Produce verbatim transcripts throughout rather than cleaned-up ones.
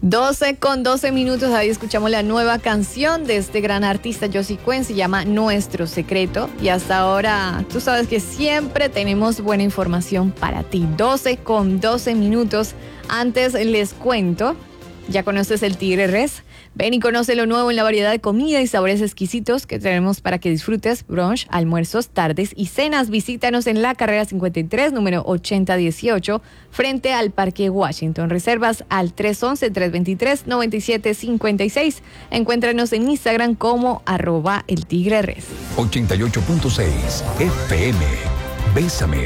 doce con doce minutos, ahí escuchamos la nueva canción de este gran artista Josie Cuen, se llama Nuestro Secreto. Y hasta ahora, tú sabes que siempre tenemos buena información para ti. doce con doce minutos. Antes les cuento, ¿ya conoces el Tigre Res? Ven y conoce lo nuevo en la variedad de comida y sabores exquisitos que tenemos para que disfrutes brunch, almuerzos, tardes y cenas. Visítanos en la carrera cincuenta y tres, número ochenta dieciocho, frente al Parque Washington. Reservas al tres once, tres veintitrés, noventa y siete cincuenta y seis. Encuéntranos en Instagram como arroba el Tigre Res. ochenta y ocho punto seis F M. Bésame.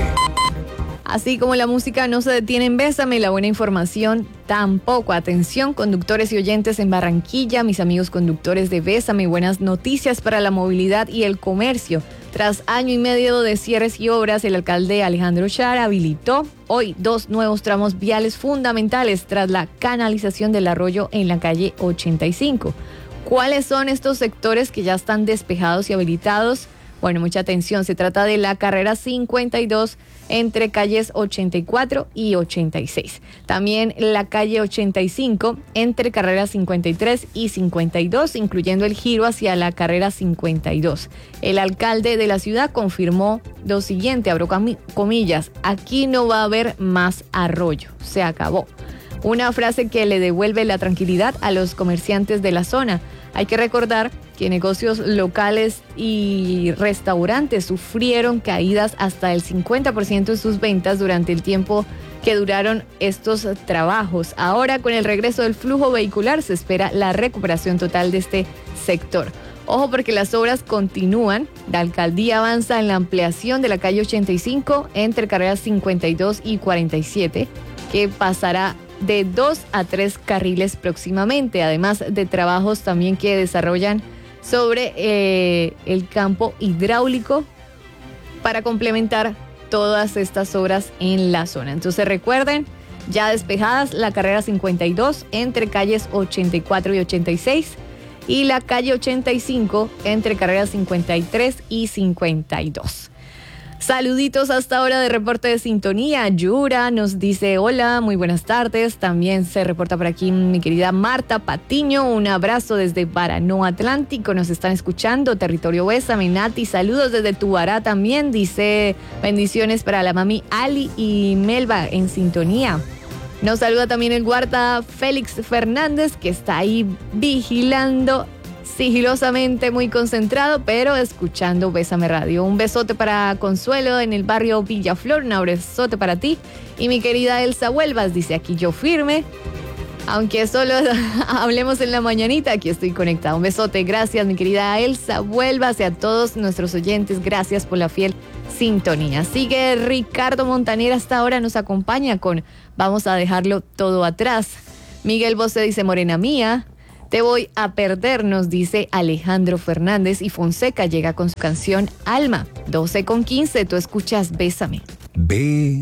Así como la música no se detiene en Bésame, la buena información tampoco. Atención, conductores y oyentes en Barranquilla, mis amigos conductores de Bésame, buenas noticias para la movilidad y el comercio. Tras año y medio de cierres y obras, el alcalde Alejandro Char habilitó hoy dos nuevos tramos viales fundamentales tras la canalización del arroyo en la calle ochenta y cinco. ¿Cuáles son estos sectores que ya están despejados y habilitados? Bueno, mucha atención, se trata de la carrera cincuenta y dos entre calles ochenta y cuatro y ochenta y seis. También la calle ochenta y cinco entre carreras cincuenta y tres y cincuenta y dos, incluyendo el giro hacia la carrera cincuenta y dos. El alcalde de la ciudad confirmó lo siguiente, abro comillas, aquí no va a haber más arroyo, se acabó. Una frase que le devuelve la tranquilidad a los comerciantes de la zona. Hay que recordar que negocios locales y restaurantes sufrieron caídas hasta el cincuenta por ciento de sus ventas durante el tiempo que duraron estos trabajos. Ahora, con el regreso del flujo vehicular, se espera la recuperación total de este sector. Ojo, porque las obras continúan. La alcaldía avanza en la ampliación de la calle ochenta y cinco entre carreras cincuenta y dos y cuarenta y siete, que pasará de dos a tres carriles próximamente, además de trabajos también que desarrollan sobre eh, el campo hidráulico para complementar todas estas obras en la zona. Entonces recuerden, ya despejadas la carrera cincuenta y dos entre calles ochenta y cuatro y ochenta y seis y la calle ochenta y cinco entre carreras cincuenta y tres y cincuenta y dos. Saluditos hasta ahora de reporte de sintonía. Yura nos dice hola, muy buenas tardes. También se reporta por aquí mi querida Marta Patiño. Un abrazo desde Baranoa Atlántico. Nos están escuchando. Territorio Bésame. Nati, saludos desde Tubará también. Dice bendiciones para la mami Ali y Melba en sintonía. Nos saluda también el guarda Félix Fernández, que está ahí vigilando sigilosamente, muy concentrado, pero escuchando Bésame Radio. Un besote para Consuelo en el barrio Villaflor, un abrazote para ti. Y mi querida Elsa Huelvas dice, aquí yo firme, aunque solo hablemos en la mañanita, aquí estoy conectada. Un besote, gracias mi querida Elsa Huelvas y a todos nuestros oyentes, gracias por la fiel sintonía. Sigue Ricardo Montaner, hasta ahora nos acompaña con Vamos a dejarlo todo atrás. Miguel Bosé dice, morena mía, te voy a perder, nos dice Alejandro Fernández, y Fonseca llega con su canción Alma. doce con quince, tú escuchas Bésame. Bé